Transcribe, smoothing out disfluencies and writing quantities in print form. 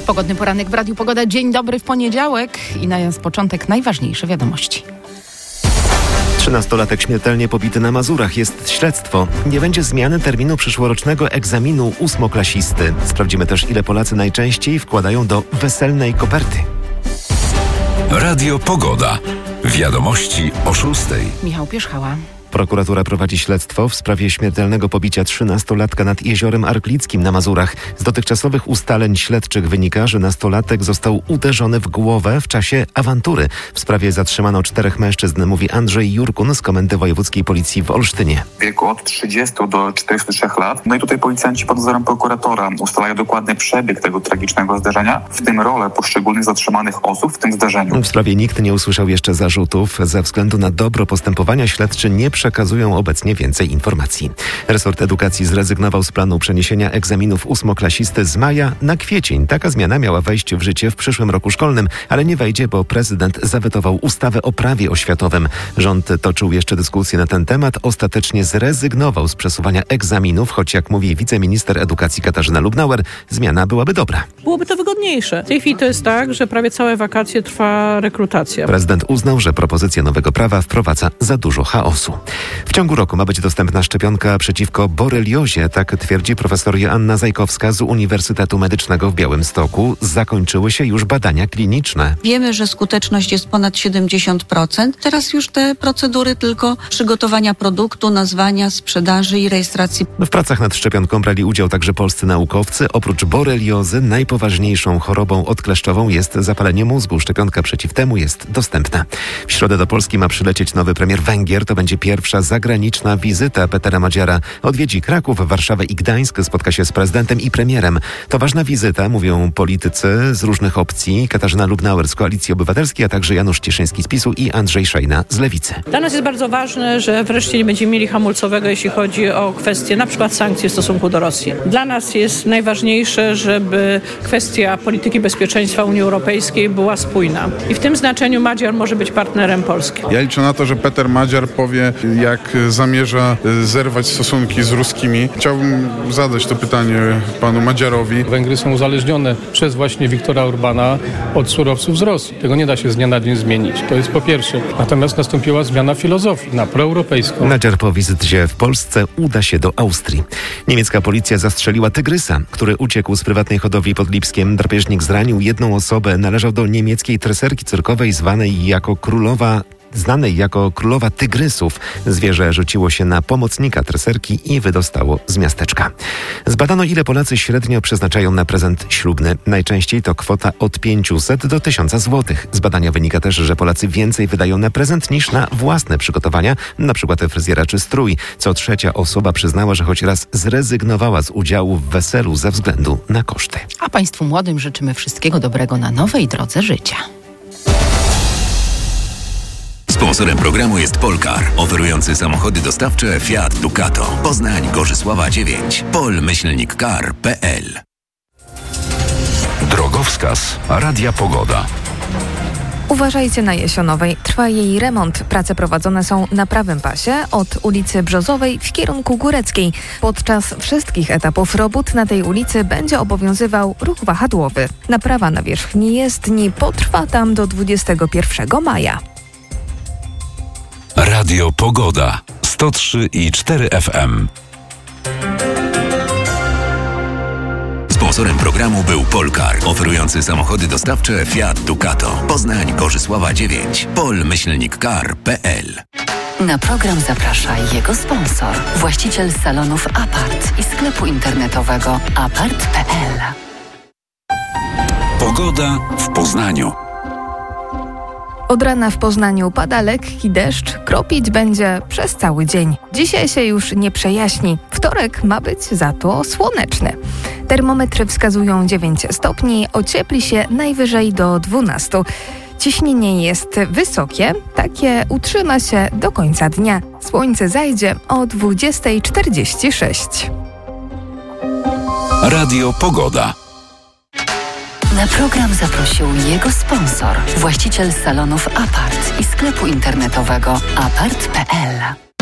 Pogodny poranek w Radiu Pogoda. Dzień dobry w poniedziałek i na początek najważniejsze wiadomości. 13-latek śmiertelnie pobity na Mazurach. Jest śledztwo. Nie będzie zmiany terminu przyszłorocznego egzaminu ósmoklasisty. Sprawdzimy też, ile Polacy najczęściej wkładają do weselnej koperty. Radio Pogoda. Wiadomości o 6:00. Michał Pierzchała. Prokuratura prowadzi śledztwo w sprawie śmiertelnego pobicia 13-latka nad Jeziorem Arklickim na Mazurach. Z dotychczasowych ustaleń śledczych wynika, że nastolatek został uderzony w głowę w czasie awantury. W sprawie zatrzymano 4 mężczyzn, mówi Andrzej Jurkun z Komendy Wojewódzkiej Policji w Olsztynie. W wieku od 30 do 43 lat. No i tutaj policjanci pod nadzorem prokuratora ustalają dokładny przebieg tego tragicznego zdarzenia, w tym rolę poszczególnych zatrzymanych osób w tym zdarzeniu. W sprawie nikt nie usłyszał jeszcze zarzutów. Ze względu na dobro postępowania śledczy nie przekazują obecnie więcej informacji. Resort Edukacji zrezygnował z planu przeniesienia egzaminów ósmoklasisty z maja na kwiecień. Taka zmiana miała wejść w życie w przyszłym roku szkolnym, ale nie wejdzie, bo prezydent zawetował ustawę o prawie oświatowym. Rząd toczył jeszcze dyskusję na ten temat. Ostatecznie zrezygnował z przesuwania egzaminów, choć jak mówi wiceminister edukacji Katarzyna Lubnauer, zmiana byłaby dobra. Byłoby to wygodniejsze. W tej chwili to jest tak, że prawie całe wakacje trwa rekrutacja. Prezydent uznał, że propozycja nowego prawa wprowadza za dużo chaosu. W ciągu roku ma być dostępna szczepionka przeciwko boreliozie, tak twierdzi profesor Joanna Zajkowska z Uniwersytetu Medycznego w Białymstoku. Zakończyły się już badania kliniczne. Wiemy, że skuteczność jest ponad 70%. Teraz już te procedury tylko przygotowania produktu, nazwania, sprzedaży i rejestracji. W pracach nad szczepionką brali udział także polscy naukowcy. Oprócz boreliozy najpoważniejszą chorobą odkleszczową jest zapalenie mózgu. Szczepionka przeciw temu jest dostępna. W środę do Polski ma przylecieć nowy premier Węgier. To będzie pierwsza zagraniczna wizyta Petera Madziara. Odwiedzi Kraków, Warszawę i Gdańsk, spotka się z prezydentem i premierem. To ważna wizyta, mówią politycy z różnych opcji. Katarzyna Lubnauer z Koalicji Obywatelskiej, a także Janusz Cieszyński z PiS-u i Andrzej Szejna z Lewicy. Dla nas jest bardzo ważne, że wreszcie nie będziemy mieli hamulcowego, jeśli chodzi o kwestie na przykład sankcji w stosunku do Rosji. Dla nas jest najważniejsze, żeby kwestia polityki bezpieczeństwa Unii Europejskiej była spójna. I w tym znaczeniu Madziar może być partnerem Polski. Ja liczę na to, że Peter Madziar powie, jak zamierza zerwać stosunki z ruskimi. Chciałbym zadać to pytanie panu Madziarowi. Węgry są uzależnione przez właśnie Viktora Orbána od surowców z Rosji. Tego nie da się z dnia na dzień zmienić. To jest po pierwsze. Natomiast nastąpiła zmiana filozofii na proeuropejską. Madziar po wizycie w Polsce uda się do Austrii. Niemiecka policja zastrzeliła tygrysa, który uciekł z prywatnej hodowli pod Lipskiem. Drapieżnik zranił jedną osobę. Należał do niemieckiej treserki cyrkowej znanej jako królowa tygrysów. Zwierzę rzuciło się na pomocnika treserki i wydostało z miasteczka. Zbadano, ile Polacy średnio przeznaczają na prezent ślubny. Najczęściej to kwota od 500 do 1000 zł. Z badania wynika też, że Polacy więcej wydają na prezent niż na własne przygotowania, na przykład fryzjera czy strój. Co trzecia osoba przyznała, że choć raz zrezygnowała z udziału w weselu ze względu na koszty. A Państwu młodym życzymy wszystkiego dobrego na nowej drodze życia. Sponsorem programu jest Polkar, oferujący samochody dostawcze Fiat Ducato. Poznań, Gorzysława 9. pol-kar.pl. Drogowskaz Radia Pogoda. Uważajcie na Jesionowej. Trwa jej remont. Prace prowadzone są na prawym pasie od ulicy Brzozowej w kierunku Góreckiej. Podczas wszystkich etapów robót na tej ulicy będzie obowiązywał ruch wahadłowy. Naprawa nawierzchni jezdni potrwa tam do 21 maja. Radio Pogoda 103,4 FM. Sponsorem programu był Polkar, oferujący samochody dostawcze Fiat Ducato. Poznań, Gorzysława 9. pol-kar.pl. Na program zaprasza jego sponsor, właściciel salonów Apart i sklepu internetowego apart.pl. Pogoda w Poznaniu. Od rana w Poznaniu pada lekki deszcz, kropić będzie przez cały dzień. Dzisiaj się już nie przejaśni. Wtorek ma być za to słoneczny. Termometry wskazują 9 stopni, ociepli się najwyżej do 12. Ciśnienie jest wysokie, takie utrzyma się do końca dnia. Słońce zajdzie o 20:46. Radio Pogoda. Na program zaprosił jego sponsor, właściciel salonów Apart i sklepu internetowego apart.pl.